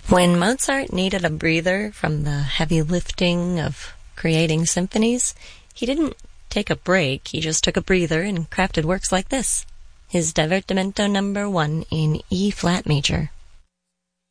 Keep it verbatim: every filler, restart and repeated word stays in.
When Mozart needed a breather from the heavy lifting of creating symphonies, he didn't take a break, he just took a breather and crafted works like this. His Divertimento number one in E-flat major.